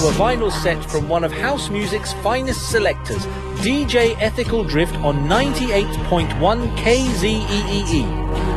to a vinyl set from one of house music's finest selectors, DJ Ethical Drift on 98.1 KZEE.